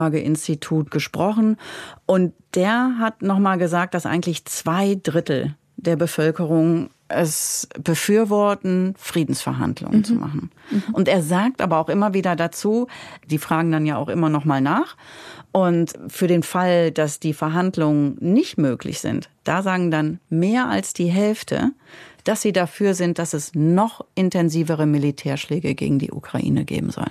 Institut gesprochen und der hat nochmal gesagt, dass eigentlich 2/3 der Bevölkerung es befürworten, Friedensverhandlungen zu machen. Und er sagt aber auch immer wieder dazu, die fragen dann ja auch immer noch mal nach. Und für den Fall, dass die Verhandlungen nicht möglich sind, da sagen dann mehr als die Hälfte, dass sie dafür sind, dass es noch intensivere Militärschläge gegen die Ukraine geben soll.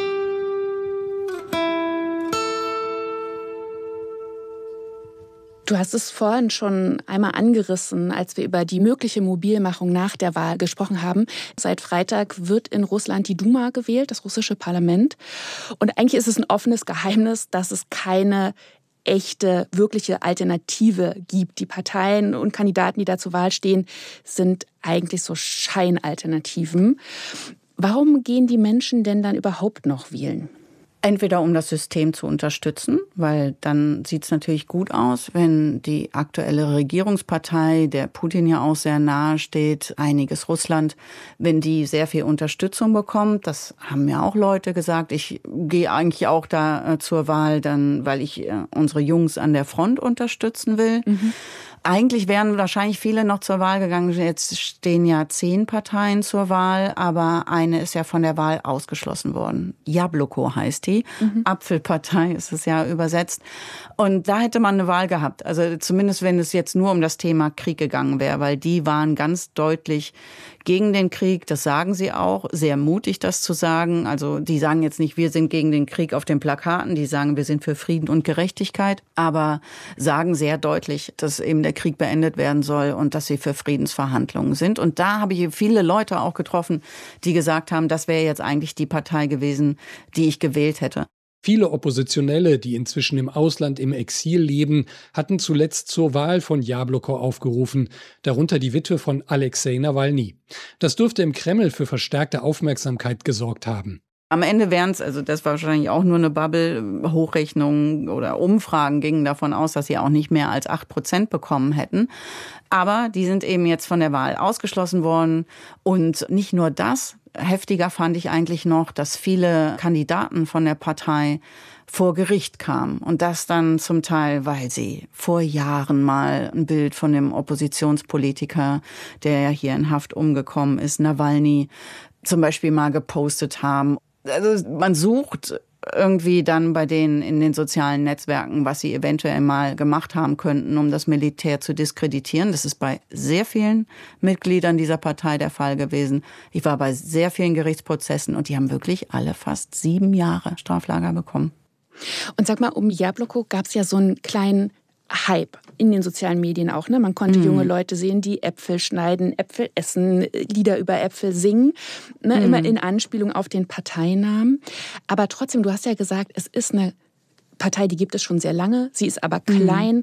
Du hast es vorhin schon einmal angerissen, als wir über die mögliche Mobilmachung nach der Wahl gesprochen haben. Seit Freitag wird in Russland die Duma gewählt, das russische Parlament. Und eigentlich ist es ein offenes Geheimnis, dass es keine echte, wirkliche Alternative gibt. Die Parteien und Kandidaten, die da zur Wahl stehen, sind eigentlich so Scheinalternativen. Warum gehen die Menschen denn dann überhaupt noch wählen? Entweder um das System zu unterstützen, weil dann sieht es natürlich gut aus, wenn die aktuelle Regierungspartei, der Putin ja auch sehr nahe steht, einiges Russland, wenn die sehr viel Unterstützung bekommt. Das haben ja auch Leute gesagt. Ich gehe eigentlich auch da zur Wahl, dann, weil ich unsere Jungs an der Front unterstützen will. Eigentlich wären wahrscheinlich viele noch zur Wahl gegangen. Jetzt stehen ja 10 Parteien zur Wahl, aber eine ist ja von der Wahl ausgeschlossen worden. Jabloko heißt die. Apfelpartei ist es ja übersetzt. Und da hätte man eine Wahl gehabt. Also zumindest, wenn es jetzt nur um das Thema Krieg gegangen wäre, weil die waren ganz deutlich gegen den Krieg. Das sagen sie auch. Sehr mutig, das zu sagen. Also die sagen jetzt nicht, wir sind gegen den Krieg auf den Plakaten. Die sagen, wir sind für Frieden und Gerechtigkeit. Aber sagen sehr deutlich, dass eben der Krieg beendet werden soll und dass sie für Friedensverhandlungen sind. Und da habe ich viele Leute auch getroffen, die gesagt haben, das wäre jetzt eigentlich die Partei gewesen, die ich gewählt hätte. Viele Oppositionelle, die inzwischen im Ausland im Exil leben, hatten zuletzt zur Wahl von Jabloko aufgerufen, darunter die Witwe von Alexei Nawalny. Das dürfte im Kreml für verstärkte Aufmerksamkeit gesorgt haben. Am Ende wären es, also das war wahrscheinlich auch nur eine Bubble, Hochrechnungen oder Umfragen gingen davon aus, dass sie auch nicht mehr als 8% bekommen hätten. Aber die sind eben jetzt von der Wahl ausgeschlossen worden. Und nicht nur das, heftiger fand ich eigentlich noch, dass viele Kandidaten von der Partei vor Gericht kamen. Und das dann zum Teil, weil sie vor Jahren mal ein Bild von dem Oppositionspolitiker, der ja hier in Haft umgekommen ist, Nawalny, zum Beispiel mal gepostet haben. Also man sucht irgendwie dann bei denen in den sozialen Netzwerken, was sie eventuell mal gemacht haben könnten, um das Militär zu diskreditieren. Das ist bei sehr vielen Mitgliedern dieser Partei der Fall gewesen. Ich war bei sehr vielen Gerichtsprozessen und die haben wirklich alle fast 7 Jahre Straflager bekommen. Und sag mal, um Jabloko gab es ja so einen kleinen Hype in den sozialen Medien auch. Ne? Man konnte junge Leute sehen, die Äpfel schneiden, Äpfel essen, Lieder über Äpfel singen. Ne? Immer in Anspielung auf den Parteinamen. Aber trotzdem, du hast ja gesagt, es ist eine Partei, die gibt es schon sehr lange. Sie ist aber klein,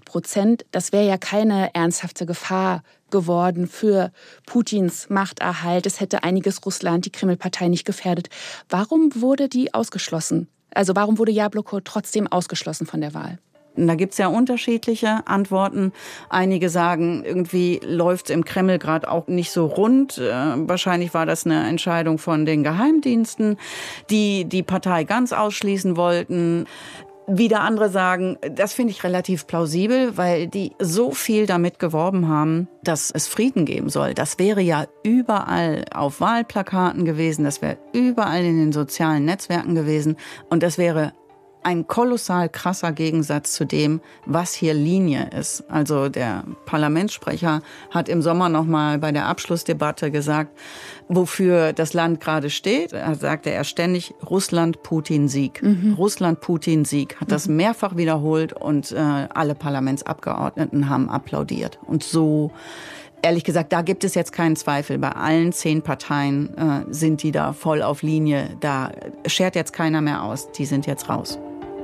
8%. Das wäre ja keine ernsthafte Gefahr geworden für Putins Machterhalt. Es hätte einiges Russland, die Kreml-Partei, nicht gefährdet. Warum wurde die ausgeschlossen? Also warum wurde Jabloko trotzdem ausgeschlossen von der Wahl? Da gibt's ja unterschiedliche Antworten. Einige sagen, irgendwie läuft's im Kreml gerade auch nicht so rund. Wahrscheinlich war das eine Entscheidung von den Geheimdiensten, die die Partei ganz ausschließen wollten. Wieder andere sagen, das finde ich relativ plausibel, weil die so viel damit geworben haben, dass es Frieden geben soll. Das wäre ja überall auf Wahlplakaten gewesen, das wäre überall in den sozialen Netzwerken gewesen und das wäre ein kolossal krasser Gegensatz zu dem, was hier Linie ist. Also der Parlamentssprecher hat im Sommer noch mal bei der Abschlussdebatte gesagt, wofür das Land gerade steht. Da sagte er ständig Russland, Putin, Sieg. Russland, Putin, Sieg. Hat das mehrfach wiederholt und alle Parlamentsabgeordneten haben applaudiert. Und so, ehrlich gesagt, da gibt es jetzt keinen Zweifel. Bei allen 10 Parteien sind die da voll auf Linie. Da schert jetzt keiner mehr aus. Die sind jetzt raus.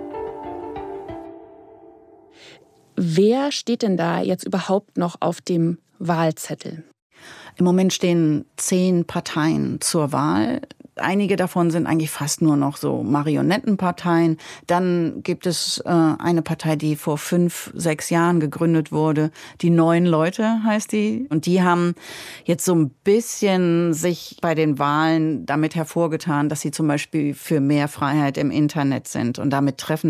Wer steht denn da jetzt überhaupt noch auf dem Wahlzettel? Im Moment stehen 10 Parteien zur Wahl. Einige davon sind eigentlich fast nur noch so Marionettenparteien. Dann gibt es eine Partei, die vor 5, 6 Jahren gegründet wurde. Die Neuen Leute heißt die. Und die haben jetzt so ein bisschen sich bei den Wahlen damit hervorgetan, dass sie zum Beispiel für mehr Freiheit im Internet sind. Und damit treffen